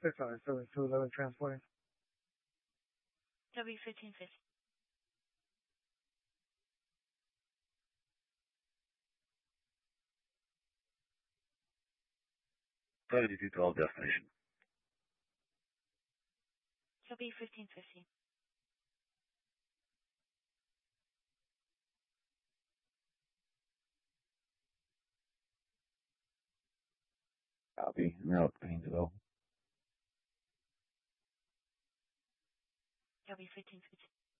sorry, so it's 211 transporting. W1550. Flight 2212 destination. W1550. Copy. Route Painesville. W1550.